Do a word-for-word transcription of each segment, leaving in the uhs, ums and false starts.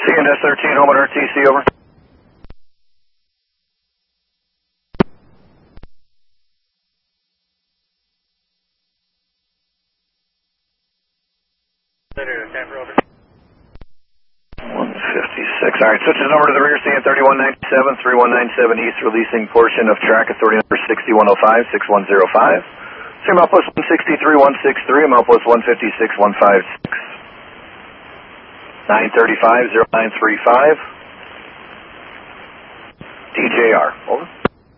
C N S thirteen, home at R T C, over. one fifty-six. All right, switches over to the rear, C N thirty-one ninety-seven, thirty-one ninety-seven East, releasing portion of track authority number sixty-one oh five, six one oh five. Stream outpost one sixty-three, one sixty-three, outpost one fifty-six, one fifty-six. nine thirty-five, oh nine thirty-five. D J R, over.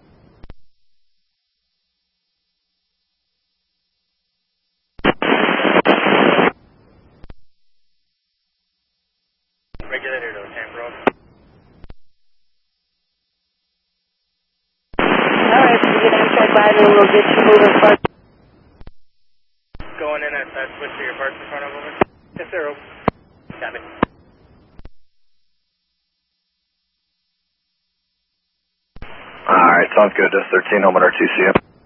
Regulator to Tampa. Alright, so you get Amtrak by me, we'll get you moving forward. Going in at that switch to your parts in front of over? Yes, sir. Over. Copy. Alright, sounds good. S thirteen, home at R T C.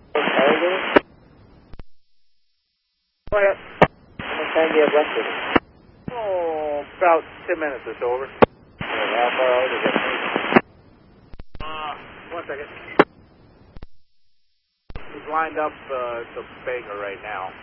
Go ahead. How much time do you have left with it? Oh, about ten minutes or so, over. How far out is it? Uh, one second. He's lined up uh, the Baker right now.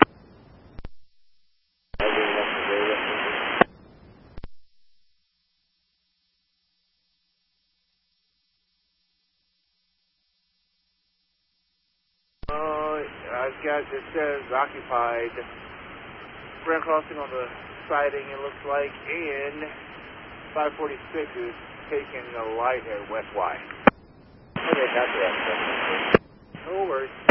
Uh, I've got, it says occupied. Grand crossing on the siding, it looks like, and five forty-six is taking the light at West Y. Okay, copy that. No worries.